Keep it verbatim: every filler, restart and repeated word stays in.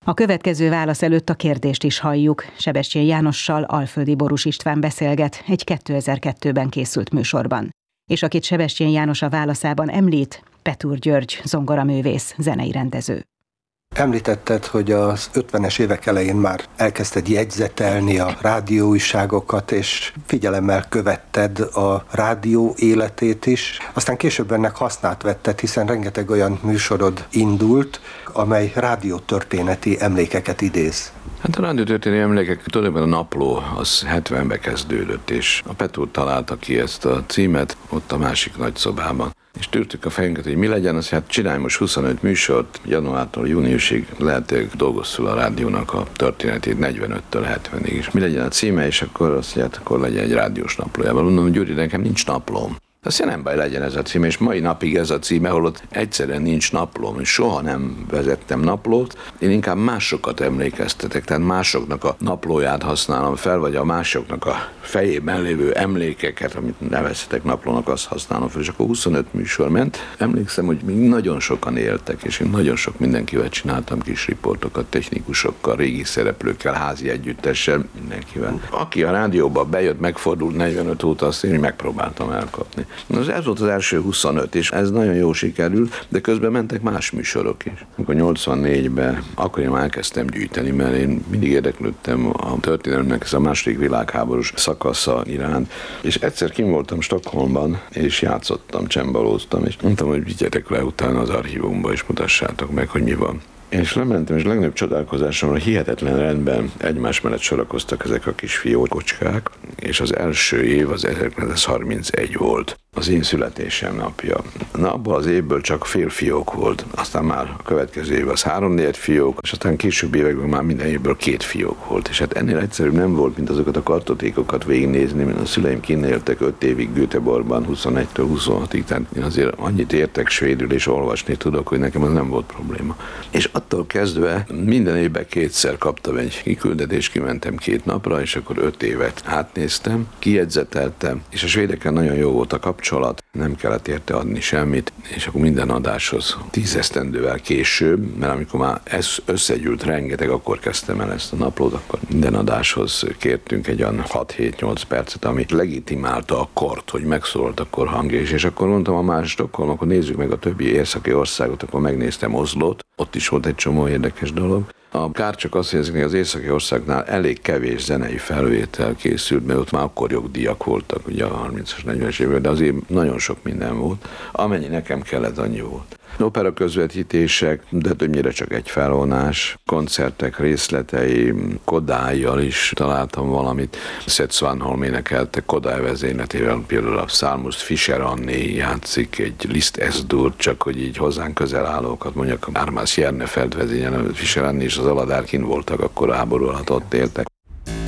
A következő válasz előtt a kérdést is halljuk. Sebestyén Jánossal Alföldi Borús István beszélget egy kétezer-kettőben készült műsorban. És akit Sebestyén János a válaszában említ, Petúr György, zongoraművész, zenei rendező. Említetted, hogy az ötvenes évek elején már elkezdted jegyzetelni a rádióújságokat, és figyelemmel követted a rádió életét is. Aztán később ennek hasznát vetted, hiszen rengeteg olyan műsorod indult, amely rádiótörténeti emlékeket idéz. Hát a rádiótörténeti emlékek tulajdonképpen a napló az hetvenben kezdődött, és a Petúr találta ki ezt a címet ott a másik nagy szobában. És tűrtük a fejünket, hogy mi legyen, az hát csinálj most huszonöt műsort, januártól júniusig lehetőleg dolgozzul a rádiónak a történetét negyvenöttől hetvenig, és mi legyen a címe, és akkor azt mondja, akkor legyen egy rádiós naplójában. Mondom, Gyuri, nekem nincs naplóm. Azt nem baj, legyen ez a címe, és mai napig ez a címe, holott egyszerűen nincs naplóm, és soha nem vezettem naplót, én inkább másokat emlékeztetek, tehát másoknak a naplóját használom fel, vagy a másoknak a fejében lévő emlékeket, amit nevezhetek naplónak, azt használom fel, és akkor huszonöt műsor ment. Emlékszem, hogy még nagyon sokan éltek, és én nagyon sok mindenkivel csináltam kis riportokat, technikusokkal, régi szereplőkkel, házi együttessel, mindenkivel. Aki a rádióba bejött, megfordult negyvenöt óta, azt én megpróbáltam elkapni. Ez volt az első huszonöt, és ez nagyon jó sikerült, de közben mentek más műsorok is. Amikor nyolcvannégyben, akkor én már elkezdtem gyűjteni, mert én mindig érdeklődtem a történelemnek ez a második világháborús szakasza iránt, és egyszer kim voltam Stockholmban, és játszottam, csembalóztam, és mondtam, hogy vigyetek le utána az archívumba, és mutassátok meg, hogy mi van. És lementem, és a legnagyobb csodálkozásomra hihetetlen rendben egymás mellett sorakoztak ezek a kis fiókocskák, és az első év az ezerkilencszázharmincegy volt, az én születésem napja. Na, abban az évből csak fél fiók volt, aztán már a következő év az három-négy fiók, és aztán későbbi években már minden évből két fiók volt, és hát ennél egyszerűbb nem volt, mint azokat a kartotékokat végignézni, mint a szüleim kinn éltek öt évig Göteborgban, huszonegytől huszonhatig, tehát én azért annyit értek svédül és olvasni tudok, hogy nekem az nem volt probléma. És attól kezdve minden évben kétszer kaptam egy kiküldetést, kimentem két napra, és akkor öt évet átnéztem, kijegyzeteltem, és a svédekkel nagyon jó volt a kapcsolat, nem kellett érte adni semmit, és akkor minden adáshoz tíz esztendővel később, mert amikor már ez összegyűlt rengeteg, akkor kezdtem el ezt a naplót, akkor minden adáshoz kértünk egy olyan hat-hét-nyolc percet, ami legitimálta a kort, hogy megszólalt akkor hangja is, és akkor mondtam, a más Stockholm, akkor nézzük meg a többi északi országot, akkor megnéztem Oslót, ott is volt egy csomó érdekes dolog. A kár csak az, hogy ezeknél az északi országnál elég kevés zenei felvétel készült, mert ott már akkor jogdíjak voltak, ugye a harmincas, negyvenes években, de azért nagyon sok minden volt. Amennyi nekem kellett, annyi volt. Opera közvetítések, de többnyire csak egy felvonás, koncertek részletei, Kodályjal is találtam valamit. Seth Svanholm énekelte Kodály vezényletével, például a Salmus Fischer Anni játszik egy Liszt S-dur, csak hogy így hozzánk közel állókat, mondjak, Ármász Jernefeld vezényel, Fischer Anni és az Aladár kint voltak, akkor a háború alatt ott éltek.